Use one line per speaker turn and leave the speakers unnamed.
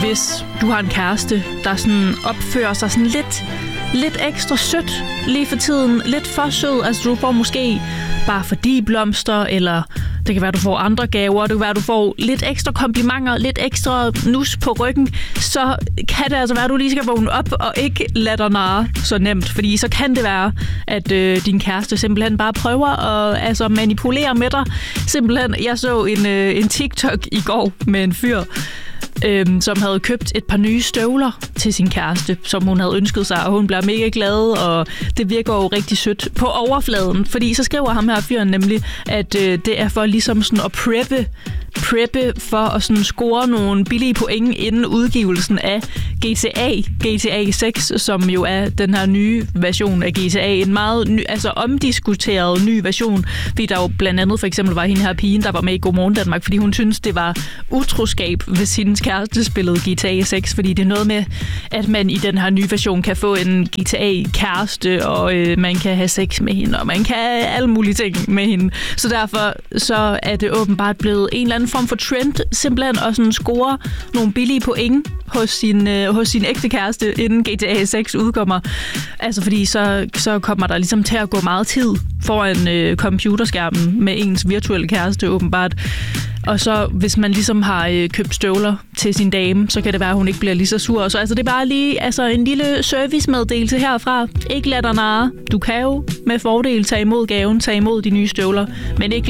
hvis du har en kæreste, der sådan opfører sig sådan lidt ekstra sødt lige for tiden. Lidt for sød. Altså, du får måske bare fordi blomster, eller det kan være, du får andre gaver. Det kan være, du får lidt ekstra komplimenter, lidt ekstra nus på ryggen. Så kan det altså være, at du lige skal vågne op og ikke lade dig narre så nemt. Fordi så kan det være, at din kæreste simpelthen bare prøver at manipulere med dig. Simpelthen, jeg så en TikTok i går med en fyr, som havde købt et par nye støvler til sin kæreste, som hun havde ønsket sig, og hun blev mega glad, og det virker jo rigtig sødt på overfladen, fordi så skriver ham her fyren nemlig, at det er for ligesom sådan at preppe for at sådan score nogle billige point inden udgivelsen af GTA 6, som jo er den her nye version af GTA. En meget omdiskuteret ny version, fordi der jo blandt andet for eksempel var hende her pigen, der var med i Godmorgen Danmark, fordi hun synes det var utroskab, hvis hendes kæreste spillede GTA 6, fordi det er noget med, at man i den her nye version kan få en GTA-kæreste, og man kan have sex med hende, og man kan have alle mulige ting med hende. Så derfor så er det åbenbart blevet en eller anden form for trend, simpelthen at sådan score nogle billige point hos sin ægte kæreste, inden GTA 6 udkommer. Altså fordi så kommer der ligesom til at gå meget tid foran computerskærmen med ens virtuelle kæreste, åbenbart. Og så hvis man ligesom har købt støvler til sin dame, så kan det være, at hun ikke bliver lige så sur. Så altså, det er bare lige en lille servicemeddelelse herfra. Ikke lad dig narre. Du kan jo med fordel tage imod gaven, tage imod de nye støvler, men ikke